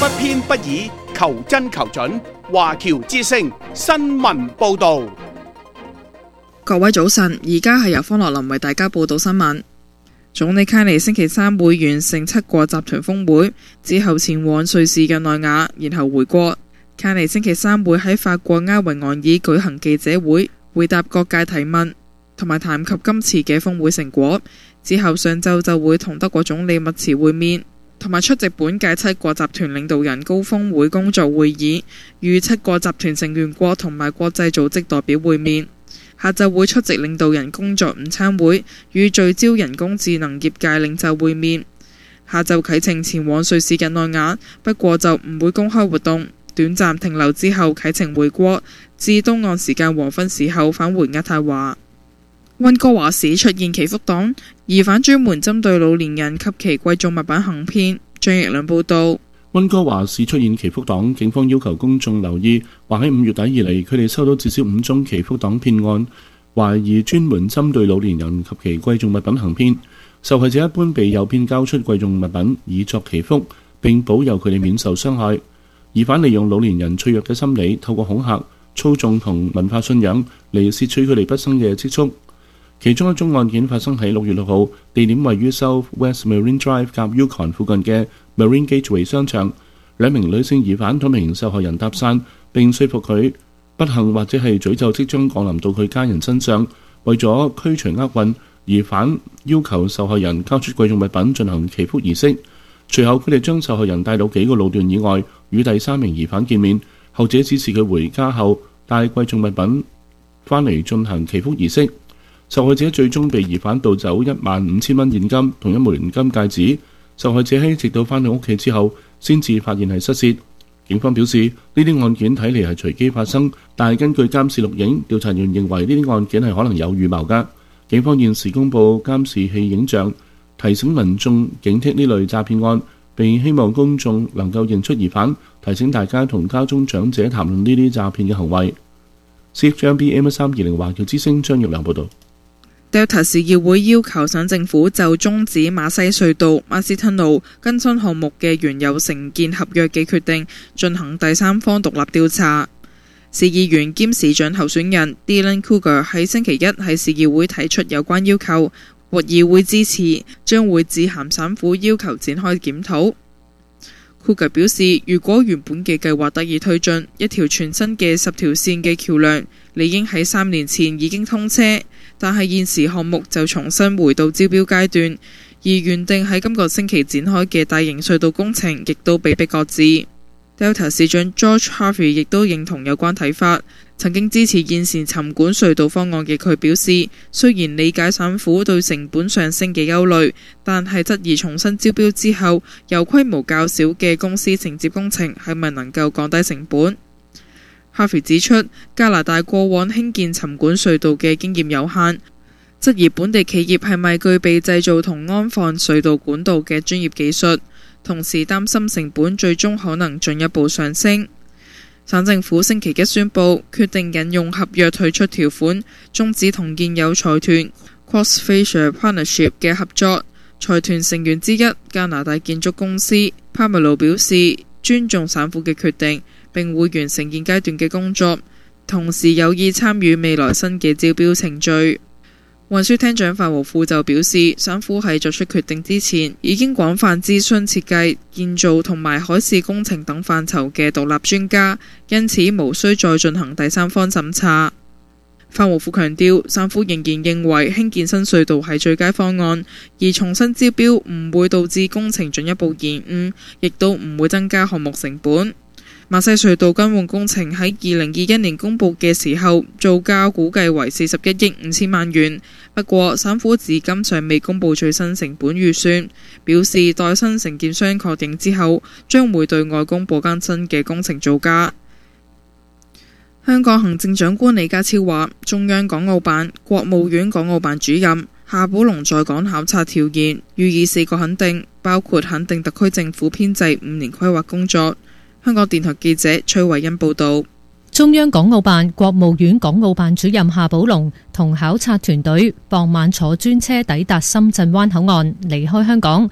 不偏不倚，求真求準。華僑之聲新聞報道。 各位早晨，而家係由方樂林為大家報道新聞。總理卡尼星期三會完成7國集團峰會之後前往瑞士嘅內瓦，然後回國。卡尼星期三會喺法國埃維昂爾舉行記者會，回答各界提問，同埋談及今次嘅峰會成果。之後上晝就會同德國總理密茨會面，同埋出席本屆7國集團領導人高峰會工作會議，與7國集團成員國同埋國際組織代表會面。下晝會出席領導人工作午餐會，與聚焦人工智能業界領袖會面。下晝啟程前往瑞士嘅內瓦，不過就唔會公開活動，短暫停留之後啟程回國，至東岸時間黃昏時候返回渥太華。溫哥華市出現祈福黨，疑犯專門針對老年人及其貴重物品行騙。張奕良報道。 溫哥華市出現祈福黨，警方要求公眾留意，話喺5月底以嚟，佢哋收到至少5宗祈福黨騙案，懷疑專門針對老年人及其貴重物品行騙。受害者一般被誘騙交出貴重物品以作祈福，並保佑佢哋免受傷害。疑犯利用老年人脆弱嘅心理，透過恐嚇、操縱同文化信仰嚟竊取佢哋畢生嘅積蓄。其中一宗案件發生喺6月6號，地點位於 South West Marine Drive 及 Yukon 附近嘅 Marine Gateway 商場。2名女性疑犯同名受害人搭訕，並說服佢不幸或者係詛咒即將降臨到佢家人身上。為咗驅除厄運，疑犯要求受害人交出貴重物品進行祈福儀式。隨後佢哋將受害人帶到幾個路段以外，與第3名疑犯見面。後者指示佢回家後帶貴重物品返嚟進行祈福儀式。受害者最終被疑犯盜走15000蚊現金同1枚現金戒指。受害者喺直到返到屋企之後，先至發現係失竊。警方表示，呢啲案件睇嚟係隨機發生，但係根據監視錄影，調查員認為呢啲案件係可能有預謀㗎。警方現時公佈監視器影像，提醒民眾警惕呢類詐騙案，並希望公眾能夠認出疑犯，提醒大家同家中長者談論呢啲詐騙嘅行為。CHMB AM320華僑之聲張玉良報導。 Delta 市議會要求省政府就終止馬西隧道馬斯吞路更新項目嘅原有承建合約嘅決定進行第三方獨立調查。市議員兼市長候選人 Dylan Cougar 喺星期一喺市議會提出有關要求，獲議會支持，將會致函省府要求展開檢討。Cougar 表示，如果原本嘅計劃得以推進，一條全新嘅10條線嘅橋梁理應喺3年前已經通車，但係現時項目就重新回到招標階段，而原定喺今個星期展開嘅大型隧道工程亦都被迫擱置。Delta 市長 George Harvey 亦都認同有關睇法，曾經支持現時沉管隧道方案嘅佢表示，雖然理解省府對成本上升嘅憂慮，但係質疑重新招標之後，由規模較小嘅公司承接工程係咪能夠降低成本。Harvey 指出，加拿大過往興建沉管隧道嘅經驗有限，質疑本地企業係咪具備製造同安放隧道管道嘅專業技術，同時擔心成本最終可能進一步上升。省政府星期一宣布，決定引用合約退出條款，終止同現有財團 Crossfacia Partnership 嘅合作。財團成員之一加拿大建築公司 Pamelo 表示，尊重省府嘅決定，並會完成現階段嘅工作，同時有意參與未來新嘅招標程序。運輸廳長范和富就表示，省府喺作出決定之前，已經廣泛諮詢設計、建造同埋海事工程等範疇嘅獨立專家，因此無需再進行第三方審查。范和富強調，省府仍然認為興建新隧道係最佳方案，而重新招標唔會導致工程進一步延誤，亦都唔會增加項目成本。馬西隧道更換工程喺2021年公佈嘅時候，造價估計為41億5千萬元。不過，省府至今尚未公佈最新成本預算，表示待新承建商確認之後，將會對外公佈更新嘅工程造價。香港行政長官李家超話，中央港澳辦、國務院港澳辦主任夏寶龍在港考察調研，予以4個肯定，包括肯定特區政府編制5年規劃工作。香港電台記者崔慧欣報道。 中央港澳辦、國務院港澳辦主任夏寶龍同考察團隊傍晚坐專車抵達深圳灣口岸，離開香港，